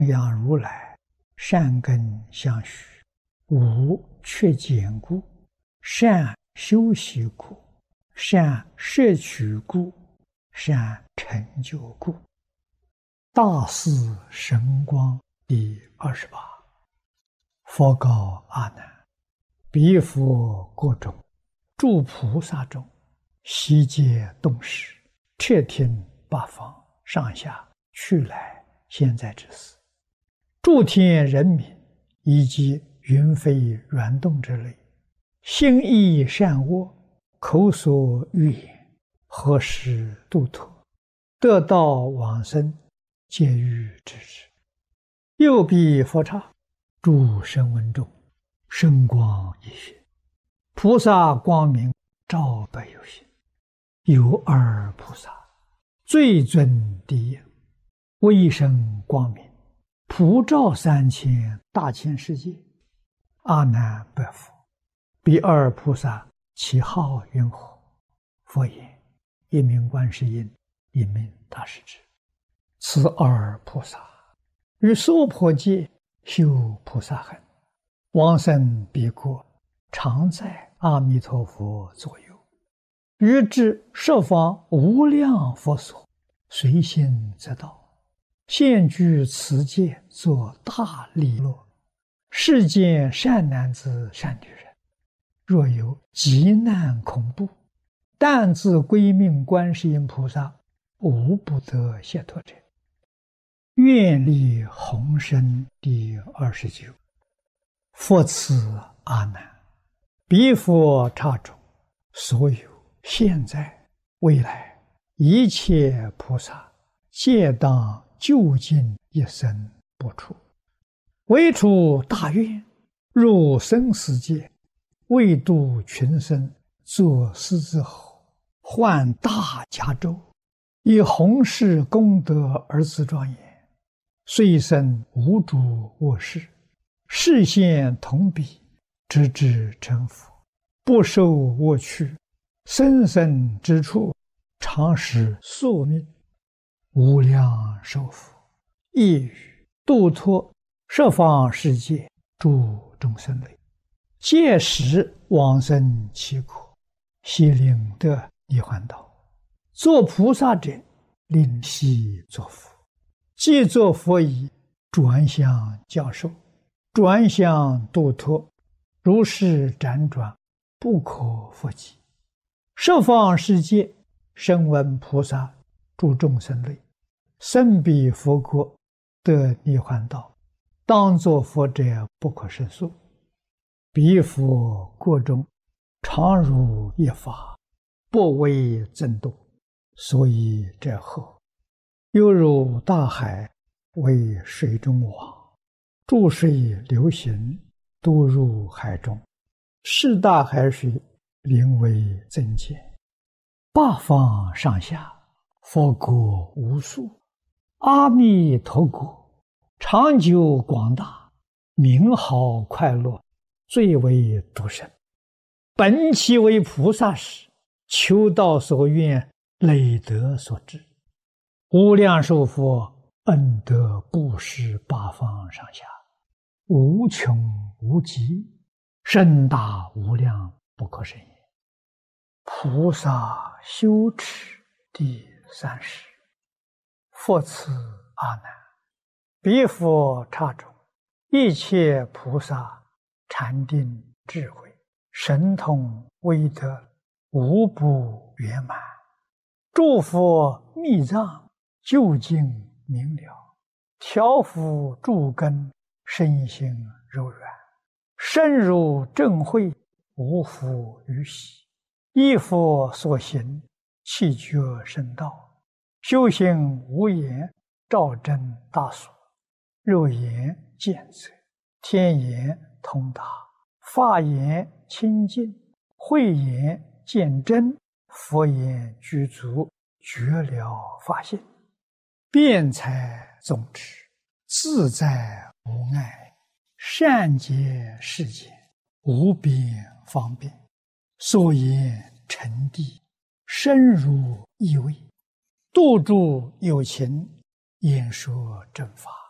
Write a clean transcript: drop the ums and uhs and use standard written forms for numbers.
养如来，善根相续，无缺减故，善修习故，善摄取故，善成就故。大士神光第28。佛告阿难：彼佛国中，诸菩萨中，悉皆动识，彻听八方上下去来现在之事，诸天人民以及云飞软动之类，心意善恶，口所欲言，何时度脱，得道往生，皆欲知之。又彼佛刹，诸声闻中，圣光一现，菩萨光明照百有心。有二菩萨，最尊第一，威声光明，普照3000大千世界。阿难白佛：彼二菩萨其号云何？佛言：一名观世音，一名大势至。此二菩萨于娑婆界修菩萨行，往生彼国，常在阿弥陀佛左右，于至十方无量佛所，随心则到，现居此界，作大利乐。世间善男子善女人，若有急难恐怖，但自归命观世音菩萨，无不得解脱者。愿力宏深第29。佛赐阿难：彼佛刹中，所有现在未来一切菩萨，皆当究竟一生不出，唯出大愿，入生死界，为度群生，作狮子吼，换大迦州，以弘誓功德而自庄严，虽生无诸恶事，示现同彼，直至成佛，不受恶趣，生生之处，常使宿命，无量寿福，亦于度脱十方世界诸众生类，届时往生其国，悉令得涅槃道。作菩萨者，令悉作佛。既作佛已，转向教授，转向度脱，如是辗转，不可复计。十方世界声闻菩萨诸众生类，生彼佛国，得涅槃道，当作佛者不可胜数。彼佛国中，常如一法，不为增度，所以者何？犹如大海，为水中网，注水流行，都入海中，是大海水，名为增减。八方上下，佛国无数，阿弥陀国长久广大，名号快乐，最为独生。本其为菩萨时，求道所愿，累德所致，无量寿佛恩德布施八方上下，无穷无极，深大无量，不可胜也。菩萨修持第30。佛赐阿难：彼佛刹中，一切菩萨禅定智慧，神通威德，无不圆满。诸佛密藏，究竟明了，调伏诸根，身心柔软，深入正慧，无复于喜。依佛所行，气觉圣道，修行无言，照真大所，肉眼见则，天眼通达，法眼清净，慧眼见真，佛眼具足，觉了法性，辩才总持，自在无碍，善解世间，无边方便，所言成谛，深入意味，度诸有情，演说正法。